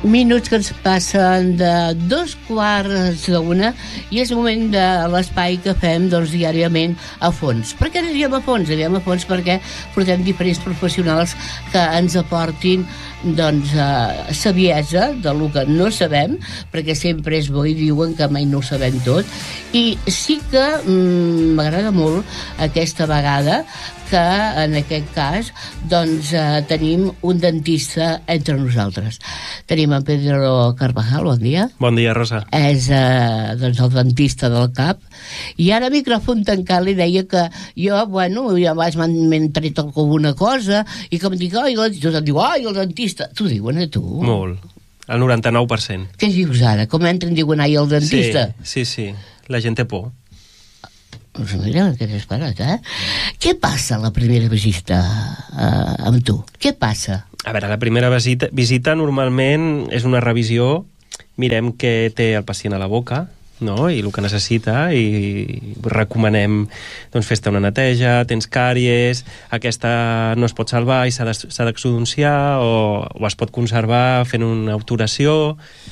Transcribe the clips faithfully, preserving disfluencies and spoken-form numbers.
minuts que ens passen de dos quarts d'una i és el moment de l'espai que fem doncs, diàriament a fons. Per què aniríem a fons? Aniríem a fons perquè portem diferents professionals que ens aportin doncs, uh, saviesa del que no sabem, perquè sempre és bo i diuen que mai no ho sabem tot. I sí que mm, m'agrada molt aquesta vegada que en aquest cas doncs, eh, tenim un dentista entre nosaltres. Tenim en Pedro Carvajal, bon dia. Bon dia, Rosa. És eh, doncs, el dentista del cap. I ara, micròfon tancat, li deia que jo, bueno, ja abans m'han tret alguna cosa i que em dic, ai, el dentista, em diu, ai, el dentista. T'ho diuen a tu? Molt. El noranta-nou per cent. Què dius ara? Com entren diuen, ai, el dentista? Sí, sí, sí. La gent té por. Doncs mira, que t'he esperat, eh? Què passa a la primera visita eh, amb tu? Què passa? A veure, la primera visita, visita normalment és una revisió. Mirem què té el pacient a la boca, no? I el que necessita, i recomanem doncs, fes-te una neteja, tens càries, aquesta no es pot salvar i s'ha d'exodonciar, o, o es pot conservar fent una obturació,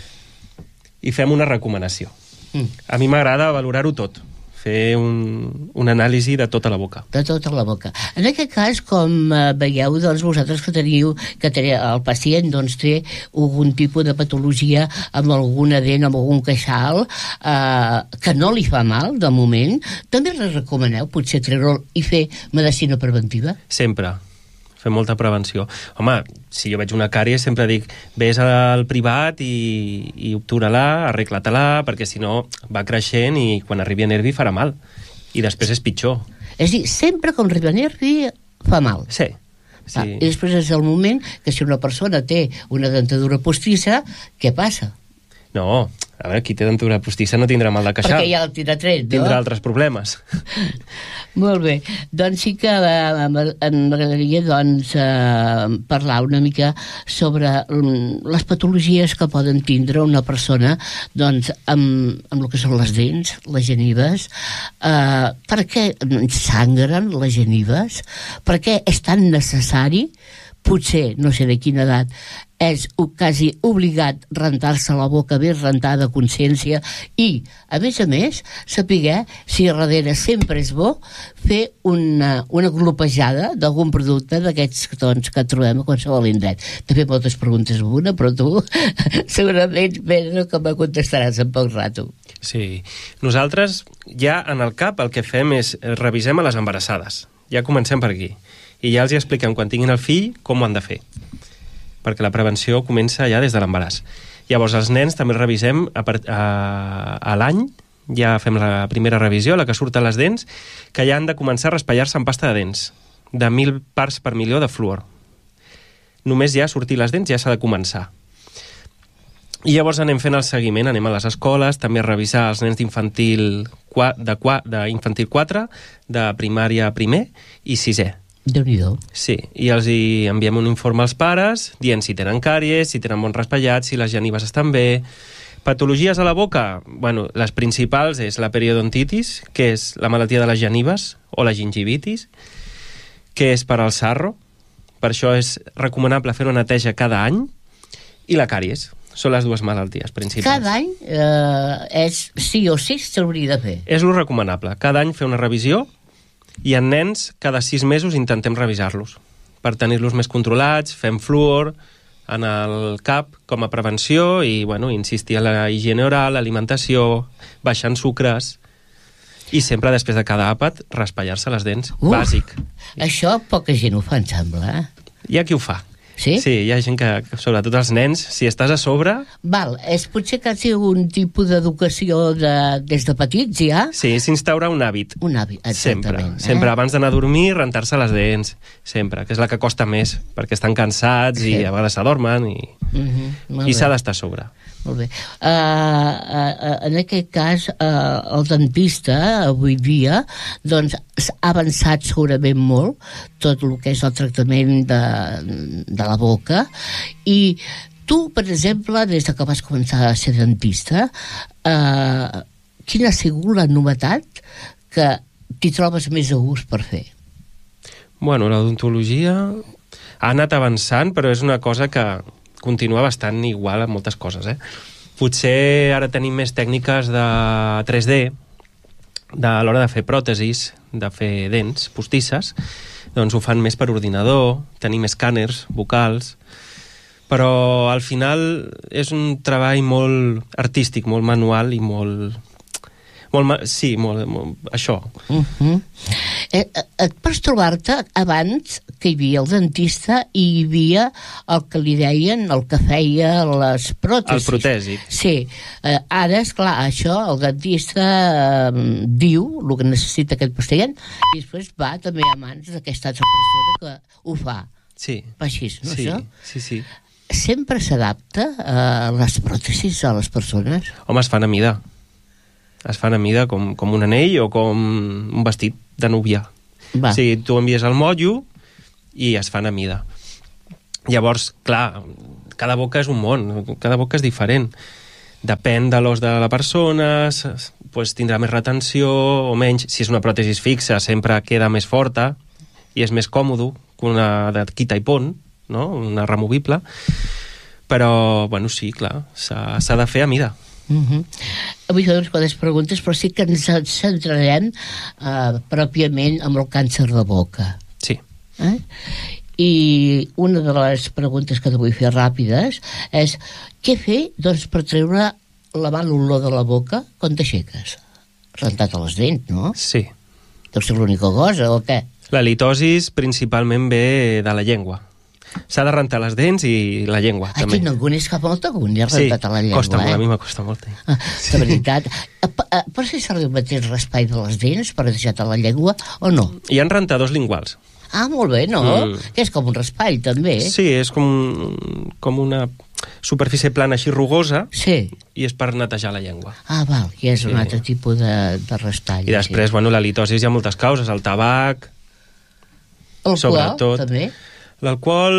i fem una recomanació. Mm. A mi m'agrada valorar-ho tot, fer un, una anàlisi de tota la boca. De tota la boca. En aquest cas, com eh, veieu, doncs, vosaltres que teniu, que teniu, el pacient doncs, té algun tipus de patologia amb alguna dent, amb algun queixal, eh, que no li fa mal, de moment, també li recomaneu potser treure'l i fer medicina preventiva? Sempre. Fer molta prevenció. Home, si jo veig una càries sempre dic, vés al privat i, i obtura-la, arregla-te-la, perquè si no va creixent i quan arribi a nervi farà mal. I després és pitjor. És a dir, sempre que arriba a nervi fa mal. Sí. sí. Ah, i després és el moment que si una persona té una dentadura postissa, què passa? No, a veure, qui té dentadura postissa no tindrà mal de queixal. Perquè ja el tira tret, no? Tindrà altres problemes. Molt bé. Doncs sí que eh, m'agradaria doncs, eh, parlar una mica sobre mm, les patologies que poden tindre una persona doncs, amb, amb el que són les dents, les genives. Eh, per què sangren les genives? Per què és tan necessari? Potser, no sé de quina edat, és quasi obligat rentar-se la boca ben rentada a consciència i, a més a més, saber si a darrere sempre és bo fer una, una glopejada d'algun producte d'aquests doncs, que trobem a qualsevol indret. També moltes preguntes amb una, però tu segurament Pedro que me contestaràs en poc rato. Sí. Nosaltres ja en el cap el que fem és revisem a les embarassades. Ja comencem per aquí. I ja els hi expliquem quan tinguin el fill com ho han de fer, perquè la prevenció comença ja des de l'embaràs. Llavors els nens també revisem a, a, a l'any, ja fem la primera revisió, la que surt a les dents, que ja han de començar a raspallar-se amb pasta de dents, de mil parts per milió de fluor. Només ja sortir les dents ja s'ha de començar. I llavors anem fent el seguiment, anem a les escoles, també a revisar els nens d'infantil d'infantil quatre, de primària primer i sisè. Déu-n'hi-do. Sí, i els hi enviem un informe als pares, dient si tenen càries, si tenen bons raspallats, si les genives estan bé. Patologies a la boca? Bueno, les principals és la periodontitis, que és la malaltia de les genives, o la gingivitis, que és per al sarro. Per això és recomanable fer una neteja cada any, i la càries. Són les dues malalties principals. Cada any eh, és sí o sí s'hauria de fer. És lo recomanable. Cada any fer una revisió, i en nens, cada sis mesos intentem revisar-los per tenir-los més controlats, fem fluor en el cap com a prevenció i, bueno, insistir en la higiene oral, alimentació, baixant sucres i sempre després de cada àpat raspallar-se les dents, Uf, bàsic. Això poca gent ho fa, em sembla, eh? Hi ha qui ho fa. Sí? Sí, hi ha gent que, sobretot els nens, si estàs a sobre... Val, és potser que sigui un tipus d'educació de, des de petits, ja? Sí, s'instaura un hàbit. Un hàbit, exactament. Sempre, eh? sempre abans d'anar a dormir, rentar-se les dents, sempre, que és la que costa més, perquè estan cansats sí. i a vegades s'adormen i, uh-huh, i s'ha d'estar a sobre. Molt bé. Uh, uh, en aquest cas, uh, el dentista, avui dia, doncs, ha avançat segurament molt tot el que és el tractament de, de la boca i tu, per exemple, des que vas començar a ser dentista, uh, quina ha sigut la novetat que t'hi trobes més a gust per fer? Bueno, l'odontologia ha anat avançant, però és una cosa que continua bastant igual en moltes coses, eh? Potser ara tenim més tècniques de tres D, de, a l'hora de fer pròtesis, de fer dents postisses, doncs ho fan més per ordinador, tenim escàners vocals, però al final és un treball molt artístic, molt manual i molt... molt sí, molt, molt, això. Uh-huh. eh, et pots trobar-te abans que hi havia el dentista i hi havia el que li deien, el que feia les pròtesis. El protèsic. Sí. Eh, ara, és clar, això, el dentista eh, diu el que necessita aquest pacient i després va també a mans d'aquesta altra persona que ho fa. Sí. Va així, no, sí, això? Sí, sí. Sempre s'adapta a les pròtesis a les persones? Home, es fan a mida. Es fan a mida com, com un anell o com un vestit de núvia. Va. O sigui, tu envies el motllo i es fan a mida. Llavors, clar, cada boca és un món, cada boca és diferent. Depèn de l'os de la persona, pues, tindrà més retenció o menys. Si és una pròtesi fixa, sempre queda més forta i és més còmode que una de quita i pon, no? Una removible. Però, bueno, sí, clar, s'ha de fer a mida. Uh-huh. Avui farem unes quantes preguntes, però sí que ens centrarem uh, pròpiament amb el càncer de boca. Sí. Eh? I una de les preguntes que te vull fer ràpides és què fer, doncs, per treure la mala olor de la boca quan t'aixeques? Rentat a les dents, no? Sí. Deu ser l'única cosa, o què? La litosis principalment ve de la llengua. S'ha de rentar les dents i la llengua, Aquí també. no en coneix cap altre que un ja rentat sí, a la llengua, costa molt, eh? a mi m'acosta molt. Eh? Ah, de veritat. Pots fer servir el mateix raspall de les dents per deixar-te a la llengua o no? Hi ha rentadors linguals. Ah, molt bé, no? Mm. Que és com un raspall, també. Sí, és com, com una superfície plana així rugosa sí. i és per netejar la llengua. Ah, val, que és sí. un altre tipus de, de raspall. I després, sí. bueno, la litosis hi ha moltes causes, el tabac... Alcohol, sobretot, també? L'alcohol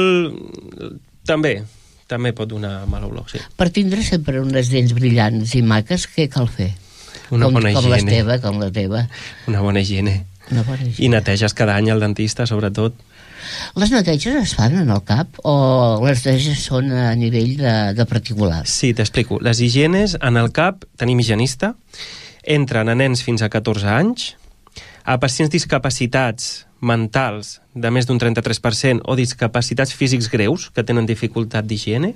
també, també pot donar mala olor, sí. Per tindre sempre unes dents brillants i maques, què cal fer? Una com, bona higiene. Com la teva, com la teva. Una bona higiene. Una bona higiene. I neteges cada any al dentista, sobretot. Les neteges es fan en el cap o les neteges són a nivell de, de particular? Sí, t'explico. Les higienes en el cap, tenim higienista, entren a nens fins a catorze anys, a pacients discapacitats mentals de més d'un trenta-tres per cent o discapacitats físics greus que tenen dificultat d'higiene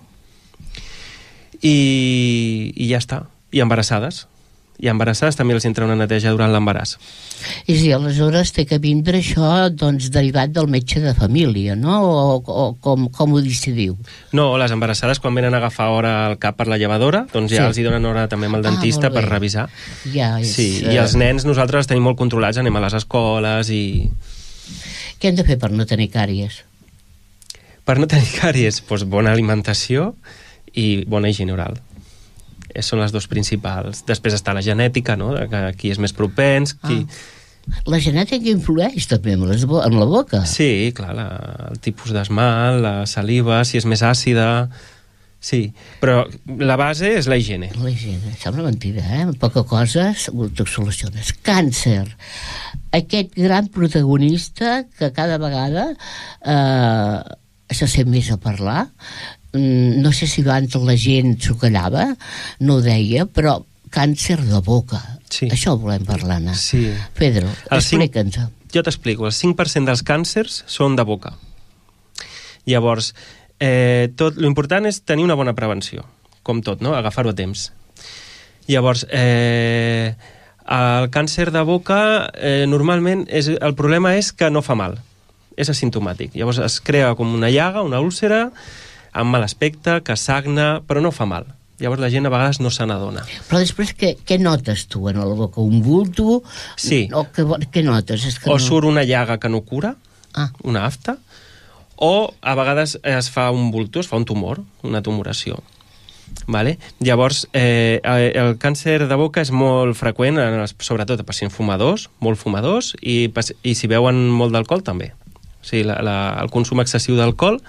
i, i ja està. I embarassades. I embarassades també els entra una neteja durant l'embaràs. És a dir, aleshores té que vindre això doncs, derivat del metge de família, no? O, o com, com ho decidiu? No, les embarassades quan venen a agafar hora al cap per la llevadora, doncs ja sí. els hi donen hora també amb el dentista ah, per revisar. Ja és, sí, uh... i els nens nosaltres els tenim molt controlats, anem a les escoles i... Què hem de fer per no tenir càries? Per no tenir càries, doncs bona alimentació i bona higiene oral. Són les dues principals. Després està la genètica, no? Que qui és més propens, qui... Ah. La genètica influeix també amb, les bo amb la boca? Sí, clar, la, el tipus d'esmal, la saliva, si és més àcida... Sí, però la base és la higiene. La higiene, sembla mentida, eh? Amb poca cosa ho soluciones. Càncer. Aquest gran protagonista que cada vegada eh, se sent més a parlar. No sé si abans la gent s'ho callava, no ho deia, però càncer de boca. Sí. Això volem parlar, Anna. Sí. Pedro, explica'ns. Jo t'explico. El cinc per cent dels càncers són de boca. Llavors, eh, tot l'important és tenir una bona prevenció, com tot, no? Agafar-ho a temps. Llavors, eh, el càncer de boca eh, normalment és, el problema és que no fa mal, és asimptomàtic. Llavors es crea com una llaga, una úlcera, amb mal aspecte, que sagna, però no fa mal. Llavors la gent a vegades no se n'adona. Però després què, què notes tu en la boca? Un bulto? Sí. O què, què notes? És que o no... surt una llaga que no cura, ah. una afta, o a vegades es fa un bulto, es fa un tumor, una tumoració. Vale? Llavors, eh, el càncer de boca és molt freqüent, en els, sobretot a pacients fumadors, molt fumadors, i, i si beuen molt d'alcohol també. O sigui, la, la, el consum excessiu d'alcohol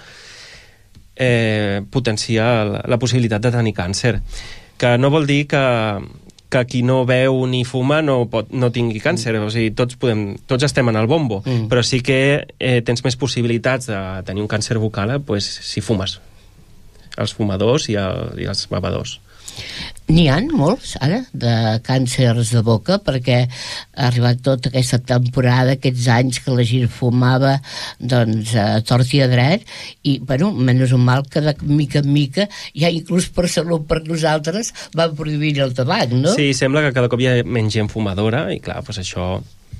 eh, potencia la, la possibilitat de tenir càncer. Que no vol dir que, que qui no beu ni fuma no, pot, no tingui càncer, o sigui, tots, podem, tots estem en el bombo, mm. però sí que eh, tens més possibilitats de tenir un càncer bucal eh, pues, si fumes. els fumadors i, el, i els bevedors. N'hi ha molts, ara, de càncers de boca, perquè ha arribat tota aquesta temporada, aquests anys que la gent fumava, doncs, a tort i a dret, i, bueno, menys un mal que de mica en mica, ja inclús per salut per nosaltres, van prohibir el tabac, no? Sí, sembla que cada cop hi ha menys gent fumadora, i clar, doncs això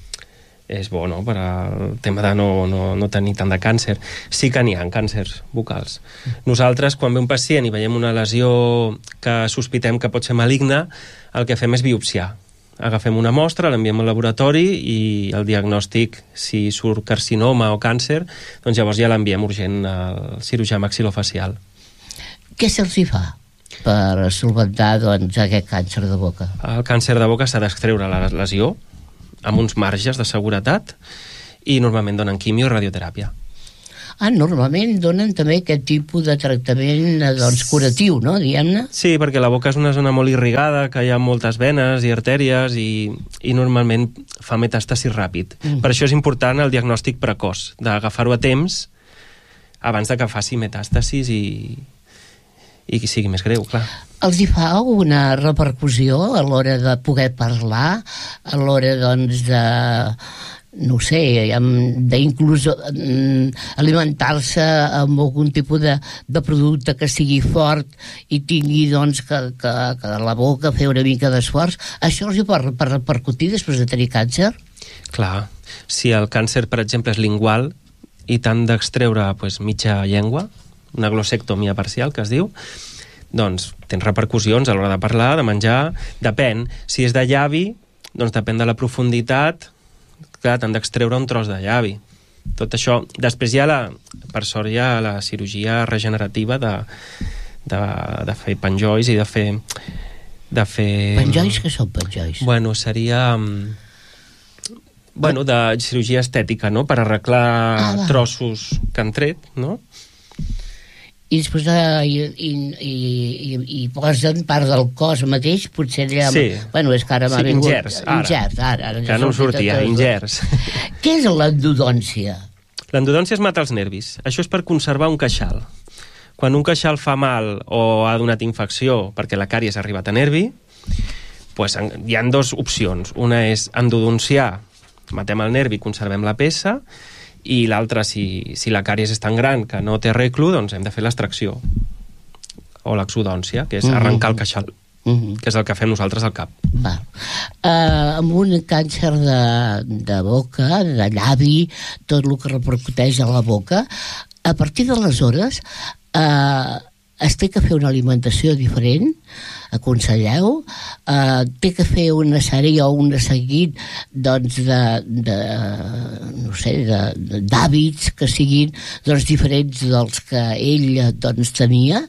és bo, no?, per al tema de no, no, no tenir tant de càncer. Sí que n'hi ha càncers vocals. Nosaltres, quan ve un pacient i veiem una lesió que sospitem que pot ser maligna, el que fem és biopsiar. Agafem una mostra, l'enviem al laboratori i el diagnòstic, si surt carcinoma o càncer, doncs llavors ja l'enviem urgent al cirurgià maxilofacial. Què se'ls hi fa per solventar, doncs, aquest càncer de boca? El càncer de boca s'ha d'extreure la lesió amb uns marges de seguretat i normalment donen quimio i radioteràpia. Ah, normalment donen també aquest tipus de tractament, doncs, curatiu, no?, diguem-ne? Sí, perquè la boca és una zona molt irrigada, que hi ha moltes venes i artèries i, i normalment fa metàstasi ràpid. Mm. Per això és important el diagnòstic precoç, d'agafar-ho a temps abans de que faci metàstasis i, i que sigui més greu, clar. Els hi fa alguna repercussió a l'hora de poder parlar, a l'hora, doncs, de, no sé, d'inclús alimentar-se amb algun tipus de, de producte que sigui fort i tingui, doncs, que, que, que la boca fer una mica d'esforç? Això els hi pot repercutir després de tenir càncer? Clar, si el càncer, per exemple, és lingual i t'han d'extreure, pues, mitja llengua, una glossectomia parcial, que es diu, doncs tens repercussions a l'hora de parlar, de menjar, depèn. Si és de llavi, doncs depèn de la profunditat, clar, t'han d'extreure un tros de llavi. Tot això, després hi ha la, per sort hi ha la cirurgia regenerativa de, de, de fer penjolls i de fer... De fer... Penjolls? Què són penjolls? Bueno, seria... Bueno, de cirurgia estètica, no?, per arreglar ah, trossos que han tret, no?, i després uh, i, i, i, i posen part del cos mateix, potser allà... Sí. Bueno, és que ara m'ha sí, vingut... Ingers, ara. Ingers, ara. ara que no em sortia, ingers. Què és l'endodòncia? L'endodòncia és matar els nervis. Això és per conservar un queixal. Quan un queixal fa mal o ha donat infecció perquè la càries ha arribat a nervi, pues, hi ha dues opcions. Una és endodonciar, matem el nervi, conservem la peça, i l'altra, si, si la càries és tan gran que no té arreglo, doncs hem de fer l'extracció o l'exodòncia, que és arrencar el queixal, mm-hmm. que és el que fem nosaltres al cap. Va. Uh, amb un càncer de, de boca, de llavi, tot el que repercuteix a la boca, a partir d'aleshores uh, es té que fer una alimentació diferent, aconselleu, eh, té que fer una sèrie o un seguit, doncs, de, de no sé, d'hàbits que siguin, doncs, diferents dels que ell, doncs, tenia.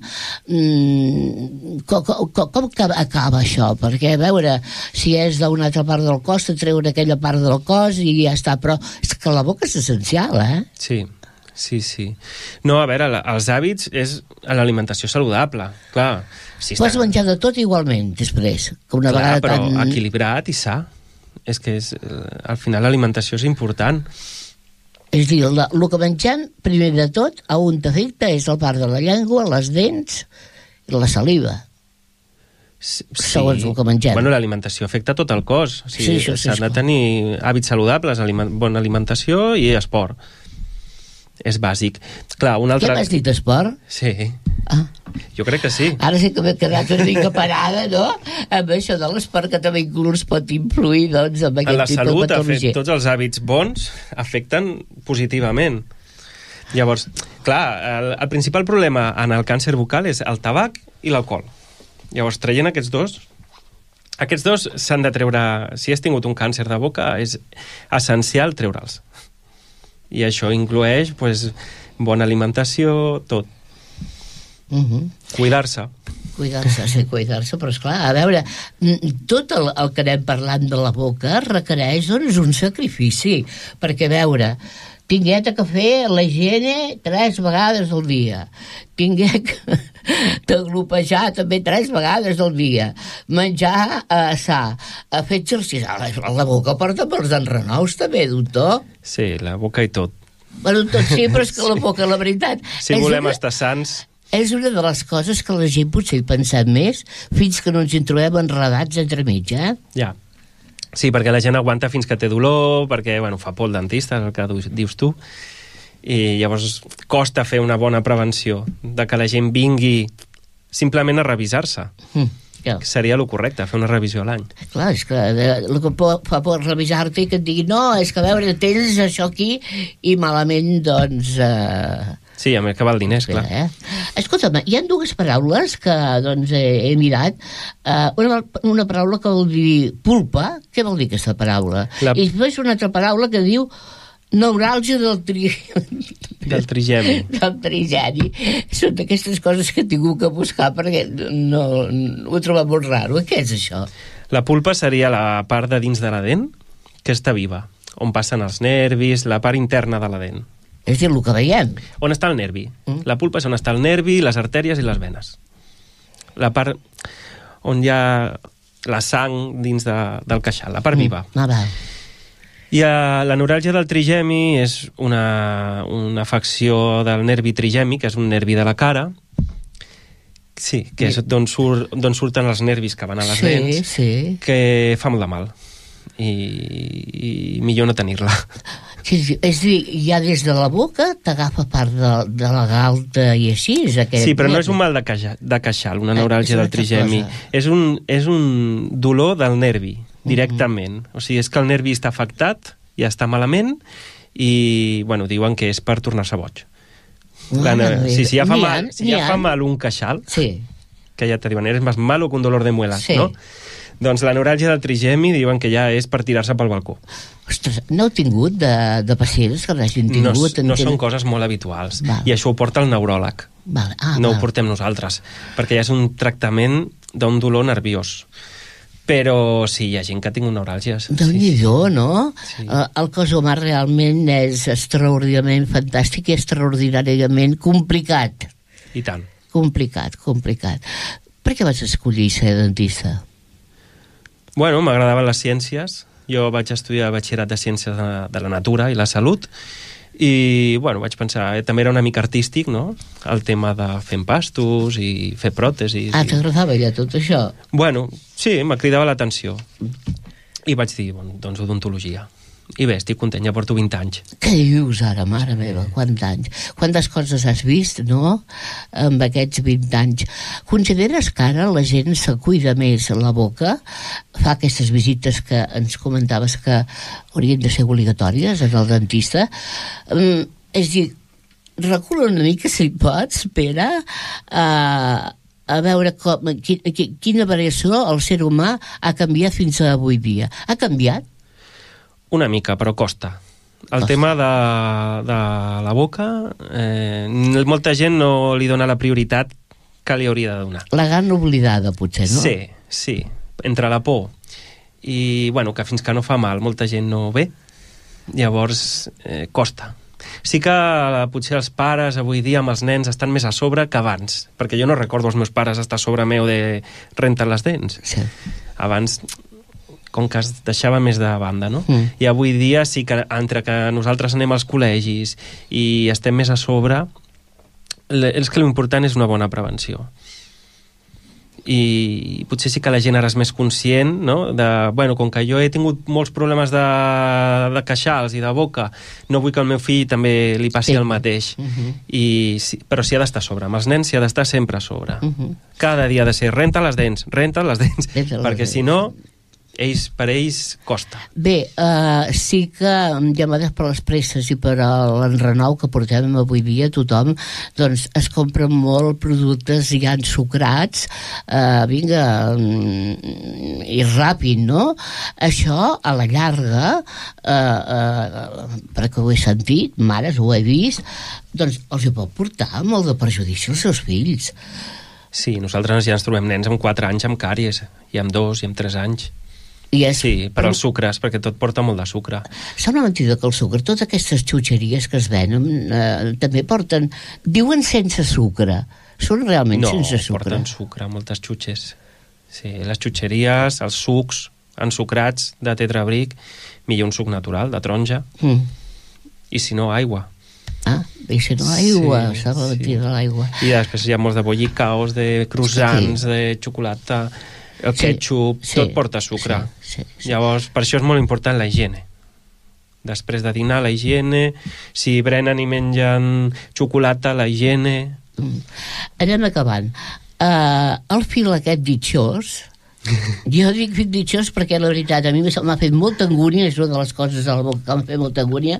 Mm, com, com, com acaba això? Perquè, a veure, si és d'una altra part del cos, te treuen aquella part del cos i ja està, però és que la boca és essencial, eh? Sí. Sí, sí. No, a veure, els hàbits és l'alimentació saludable, clar. Si Pots està... menjar de tot igualment, després, que una clar, vegada però tan... equilibrat i sa. És que és, al final l'alimentació és important. És a dir, el, el que mengem, primer de tot, a un t'afecta és el part de la llengua, les dents i la saliva. Sí, segons el que mengem. Bueno, l'alimentació afecta tot el cos. O sigui, sí, s'han de tenir hàbits saludables, aliment, bona alimentació i esport. És bàsic. Clar, un altre... Què m'has dit, esport? Sí. Ah. Jo crec que sí. Ara sí que m'he quedat una mica parada, no? Amb això de l'esport, que també inclús pot influir, doncs, amb aquest tipus de patologia. En la salut, tots els hàbits bons afecten positivament. Llavors, clar, el, el principal problema en el càncer vocal és el tabac i l'alcohol. Llavors, traient aquests dos, aquests dos s'han de treure... Si has tingut un càncer de boca, és essencial treure'ls. I això inclueix, pues, bona alimentació, tot. Uh-huh. Cuidar-se. Cuidar-se, sí, cuidar-se, però esclar, a veure, tot el, el que anem parlant de la boca requereix, doncs, un sacrifici, perquè, a veure, tingué que fer la higiene tres vegades al dia, tingué que t'aglopejar també tres vegades al dia, menjar eh, sa, a fer exercici, la, la boca porta pels enrenous també, doctor. Sí, la boca i tot. Bueno, tot sí, però és que la boca, la veritat... Si volem una... estar sants... és una de les coses que la gent potser hi pensem més fins que no ens hi trobem enredats entremig, eh? Ja. Sí, perquè la gent aguanta fins que té dolor, perquè, bueno, fa por el dentista, és el que dius tu, i llavors costa fer una bona prevenció de que la gent vingui simplement a revisar-se. Mm, ja. Seria el correcte, fer una revisió a l'any. Clar, és que el que fa por revisar-te i que et digui no, és que a veure, tens això aquí i malament, doncs... Eh... Sí, a més que val diners, clar. Eh? Escolta'm, hi ha dues paraules que doncs, he, he mirat. Uh, una, una paraula que vol dir pulpa. Què vol dir aquesta paraula? La... I després una altra paraula que diu neuràlgia del tri... del trigemi. del trigemi. Són d'aquestes coses que he tingut que buscar perquè no, no ho he trobat molt raro. Què és això? La pulpa seria la part de dins de la dent que està viva, on passen els nervis, la part interna de la dent. És a dir, el que veiem. On està el nervi. Mm. La pulpa és on està el nervi, les artèries i les venes. La part on hi ha la sang dins de, del queixal, la part mm. viva. Ah, va. I uh, la neuràlgia del trigemi és una, una afecció del nervi trigemi, que és un nervi de la cara, sí, que és d'on surt, d'on surten els nervis que van a les sí, dents, sí. que fa molt de mal. I, i millor no tenir-la. Sí, sí. És a dir, ja des de la boca t'agafa part de, de la galta i així? És aquest sí, però no nervi. és un mal de, queixa, de queixal, una neuràlgia eh, del trigemi. És un, és un dolor del nervi, directament. Uh -huh. O sigui, és que el nervi està afectat, ja està malament, i, bueno, diuen que és per tornar-se boig. La, Ah, sí, si ja fa, mal, ha, si ja ha. fa mal un queixal, sí. que ja te diuen, eres més malo que un dolor de muelas, sí. no? Doncs la neuràlgia del trigemi diuen que ja és per tirar-se pel balcó. Ostres, n'heu tingut de, de pacients que n'hagin tingut? No, no són coses molt habituals. Val. I això ho porta el neuròleg. Val. Ah, no val. ho portem nosaltres, perquè ja és un tractament d'un dolor nerviós. Però sí, hi ha gent que ha tingut neuràlgies. Déu-n'hi-do, sí. no? Sí. Uh, el cos humà realment és extraordinàriament fantàstic i extraordinàriament complicat. I tant. Complicat, complicat. Per què vas escollir ser dentista? Bueno, m'agradaven les ciències. Jo vaig estudiar batxillerat de Ciències de, de la Natura i la Salut, i, bueno, vaig pensar, eh, també era una mica artístic, no?, el tema de fer empastos i fer pròtesis. Ah, i... t'agradava ja tot això? Bueno, sí, me cridava l'atenció. I vaig dir, bueno, doncs odontologia. I bé, estic content, ja porto vint anys. Què dius ara, mare meva? Quants anys? Quantes coses has vist, no?, amb aquests vint anys. Consideres que ara la gent se cuida més la boca? Fa aquestes visites que ens comentaves que haurien de ser obligatòries en el dentista? Um, és a dir, recula una mica, si pots, Pere, a, a veure com, qui, qui, quina variació el ser humà ha canviat fins a avui dia. Ha canviat? Una mica, però costa. El costa. tema de, de la boca, eh, molta gent no li dona la prioritat que li hauria de donar. La gran oblidada, potser, no? Sí, sí. Entre la por i, bueno, que fins que no fa mal molta gent no ve, llavors eh, costa. Sí que potser els pares avui dia amb els nens estan més a sobre que abans, perquè jo no recordo els meus pares estar a sobre meu de renten les dents. Sí. Abans, com que es deixava més de banda, no? Mm. I avui dia sí que entre que nosaltres anem als col·legis i estem més a sobre, és que l'important és una bona prevenció. I potser sí que la gent ara és més conscient, no?, de, bueno, com que jo he tingut molts problemes de, de queixals i de boca, no vull que al meu fill també li passi sí. el mateix. Uh -huh. I, sí, però s'hi ha d'estar a sobre. Amb els nens s'hi ha d'estar sempre a sobre. Uh -huh. Cada dia ha de ser renta les dents, renta les dents, perquè si no, ells, per ells costa. Bé, uh, sí que llamades per les presses i per l'enrenou que portem avui dia, tothom doncs es compren molt productes ja ensucrats, uh, vinga, i ràpid, no? Això, a la llarga, uh, uh, perquè ho he sentit, mares, ho he vist, doncs els hi pot portar molt de perjudici als seus fills. Sí, nosaltres ja ens trobem nens amb quatre anys amb càries, i amb dos, i amb tres anys. I és, sí, per als sucres, perquè tot porta molt de sucre. Sembla mentida que el sucre, totes aquestes xutxeries que es venen, eh, també porten, diuen sense sucre. Són realment no, sense sucre? No, porten sucre, moltes xutxes. Sí, les xutxeries, els sucs ensucrats de tetrabric, millor un suc natural, de taronja, mm. i si no, aigua. Ah, deixen l'aigua, Sí, s'ha de sí. tirar l'aigua. I després hi ha molts de bollicaos, de croissants, de xocolata, el Sí, ketchup, sí, tot porta sucre. Sí, sí, sí. Llavors, per això és molt important la higiene. Després de dinar, la higiene. Si brenen i mengen xocolata, la higiene. Mm. Anem acabant. Uh, el fil aquest ditxós, jo dic fil ditxós perquè la veritat a mi m'ha fet molta angúnia, és una de les coses a la boca que m'ha fet molta angúnia.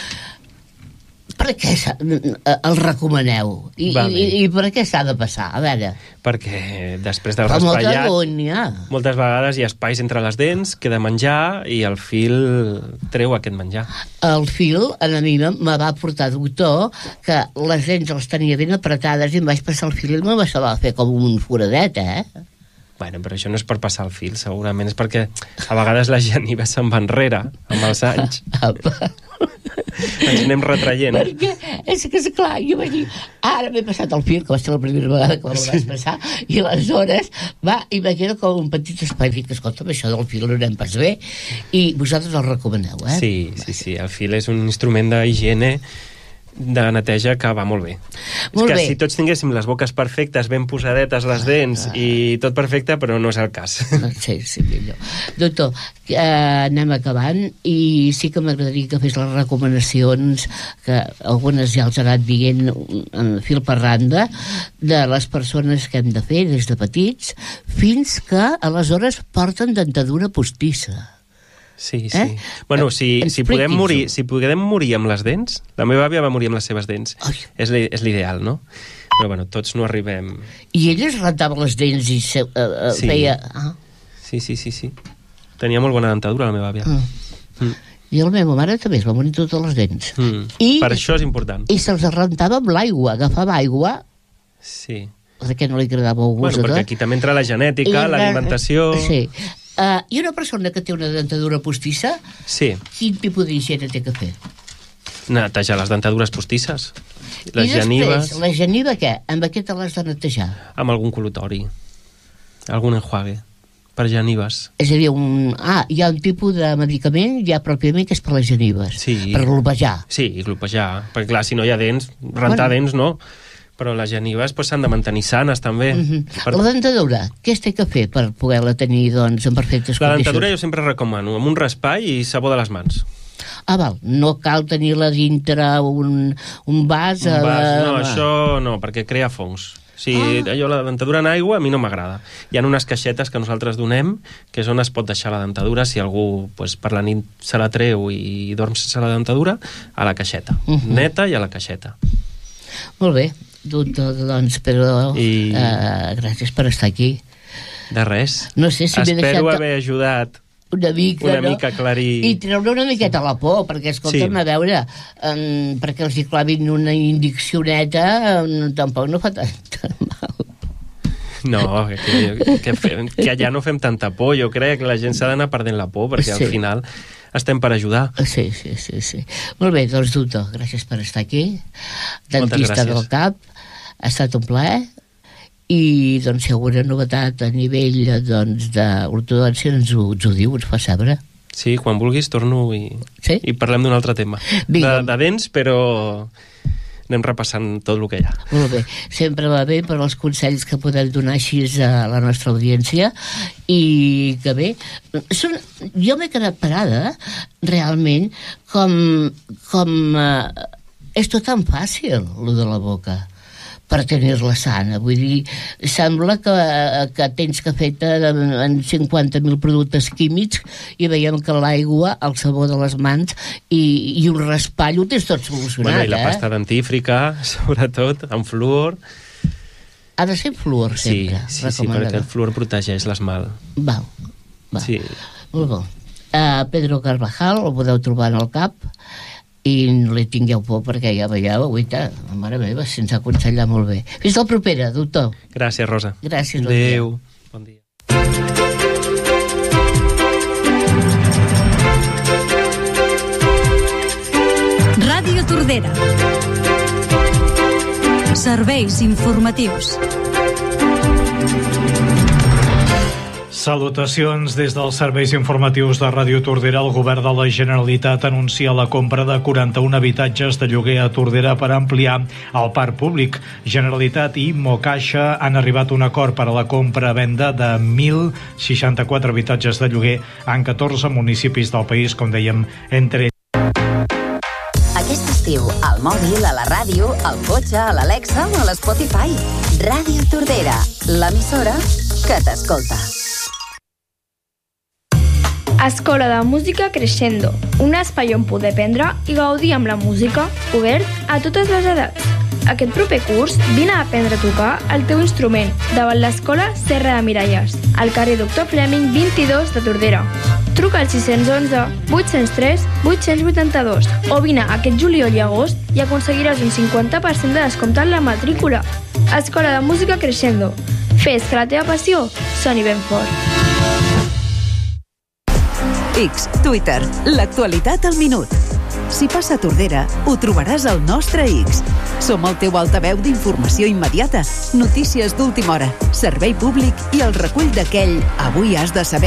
Per què s'ha- el recomaneu? I, Va i, bé. i per què s'ha de passar? A veure, Perquè després del fa molta raspallat, angúnia. moltes vegades hi ha espais entre les dents, queda menjar i el fil treu aquest menjar. El fil, a mi me me va portar doctor que les dents les tenia ben apretades i em vaig passar el fil i me va saber fer com un foradet, eh? Bueno, però això no és per passar el fil, segurament és perquè a vegades les genives se'n van enrere amb els anys. Apa. Ens anem retraient. Perquè és que, esclar, jo vaig dir, ara m'he passat el fil, que va ser la primera vegada que me'l vaig passar, i aleshores va, i va quedar com un petit espai. Dic, escolta, això del fil no anem pas bé, i vosaltres el recomaneu, eh? Sí, sí, sí, el fil és un instrument d'higiene, de neteja que va molt bé. Molt és que bé. si tots tinguéssim les boques perfectes, ben posadetes les dents i tot perfecte, però no és el cas. Sí, sí, millor. Doctor, eh, anem acabant i sí que m'agradaria que fes les recomanacions que algunes ja els ha anat dient en fil per randa de les persones que hem de fer des de petits fins que aleshores porten dentadura postissa. Sí, sí. Eh? Bueno, si, si, podem Expliqui'ns-ho. morir, si podem morir amb les dents, la meva àvia va morir amb les seves dents. Ai. És li- és l'ideal, no? Però bueno, tots no arribem... I ell es rentava les dents i se, uh, uh, Sí. feia... Ah, Sí, sí, sí, sí. Tenia molt bona dentadura, la meva àvia. ah. Mm. I la meva mare també es va morir totes les dents. Mm. I, Per això és important. I se'ls rentava amb l'aigua, agafava aigua, Sí. perquè no li agradava el gust. Bueno, perquè tot. aquí també entra la genètica, I- l'alimentació... Sí. Uh, I una persona que té una dentadura postissa, Sí. quin tipus d'higiene té que fer? Netejar les dentadures postisses, les I després, genives, la geniva què? Amb què te l'has de netejar? amb algun col·lutori, algun enjuague, per genives. És a dir, un... ah, hi ha un tipus de medicament ja pròpiament que és per les genives, Sí. per glopejar. Sí, i glopejar, perquè clar, si no hi ha dents, rentar Bueno. dents no, però les genives pues, s'han de mantenir sanes també. Mm -hmm. per... La dentadura, què es té que fer per poder-la tenir doncs, en perfectes La condicions? dentadura jo sempre recomano amb un raspall i sabó de les mans. Ah, val, no cal tenir-la dintre un, un vas... Un a- vas, no, a- això no, perquè crea fongs. Si Ah. allò, la dentadura en aigua, a mi no m'agrada. Hi ha unes caixetes que nosaltres donem, que és on es pot deixar la dentadura, si algú pues, per la nit se la treu i dorm sense la dentadura, a la caixeta. Uh -huh. Neta i a la caixeta. Molt bé, doctor, doncs, però I- uh, gràcies per estar aquí. De res. No sé si m'he Espero deixat haver ajudat una mica, una no? mica a aclarir... I treure una miqueta la por, perquè, escolta'm, Sí. a veure, um, perquè els hi clavin una indiccioneta, um, tampoc no fa tant mal. No, que, que, fem, que allà no fem tanta por. Jo crec que la gent s'ha d'anar perdent la por, perquè Sí. al final estem per ajudar. Sí, sí, sí, sí. Molt bé, doncs, doctor, gràcies per estar aquí. Moltes Dentista gràcies. del cap, ha estat un plaer. I, doncs, si hi ha alguna novetat a nivell, doncs, d'ortodòncia, ens ho, ens ho diu, ens fa saber. Sí, quan vulguis torno i, Sí? i parlem d'un altre tema. Vinga. De, de dents, però anem repassant tot el que hi ha. Molt bé, sempre va bé per als consells que podem donar així a la nostra audiència i que bé, són, jo m'he quedat parada realment com, com eh, és tot tan fàcil, lo de la boca, per tenir-la sana. Vull dir, sembla que, que tens que fer en cinquanta mil productes químics i veiem que l'aigua, el sabó de les mans i, i un raspall ho tens tot solucionat, Bueno, I la eh? pasta dentífrica, sobretot, amb fluor. Ha de ser fluor Sí, sempre, sí, sí, recomanada. perquè el fluor protegeix l'esmalt. Val, val. Sí. Molt bo. Uh, Pedro Carvajal, el podeu trobar en el cap i no li tingueu por perquè ja veieu, guaita, mare meva, se'ns ha aconsellat molt bé. Fins la propera, doctor. Gràcies, Rosa. Gràcies, bon dia. Adéu. Bon dia. Ràdio Tordera. Serveis informatius. Salutacions des dels serveis informatius de Ràdio Tordera. El govern de la Generalitat anuncia la compra de quaranta-un habitatges de lloguer a Tordera per ampliar el parc públic. Generalitat i Mocaixa han arribat a un acord per a la compra-venda de mil seixanta-quatre habitatges de lloguer en catorze municipis del país, com dèiem, entre Aquest estiu, al mòbil, a la ràdio, al cotxe, a l'Alexa o a l'Spotify. Ràdio Tordera, l'emissora que t'escolta. Escola de Música Crescendo, un espai on poder aprendre i gaudir amb la música, obert a totes les edats. Aquest proper curs, vine a aprendre a tocar el teu instrument davant l'Escola Serra de Miralles, al carrer Doctor Fleming vint-i-dos de Tordera. Truca al sis cents onze vuit-cents tres vuit-cents vuitanta-dos o vine aquest juliol i agost i aconseguiràs un cinquanta per cent de descompte en la matrícula. Escola de Música Crescendo. Fes que la teva passió soni ben fort. X, Twitter, l'actualitat al minut. Si passa a Tordera, ho trobaràs al nostre X. Som el teu altaveu d'informació immediata, notícies d'última hora, servei públic i el recull d'aquell avui has de saber.